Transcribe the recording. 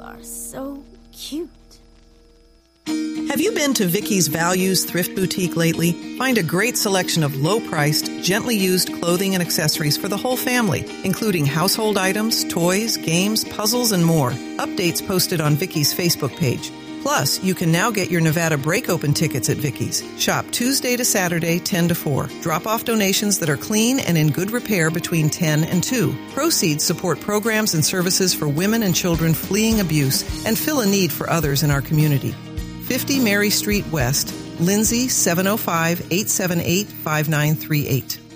are so cute. Have you been to Vicky's Values Thrift Boutique lately? Find a great selection of low-priced, gently used clothing and accessories for the whole family, including household items, toys, games, puzzles, and more. Updates posted on Vicky's Facebook page. Plus, you can now get your Nevada Break-Open tickets at Vicky's. Shop Tuesday to Saturday, 10 to 4. Drop off donations that are clean and in good repair between 10 and 2. Proceeds support programs and services for women and children fleeing abuse and fill a need for others in our community. 50 Mary Street West, Lindsay, 705-878-5938.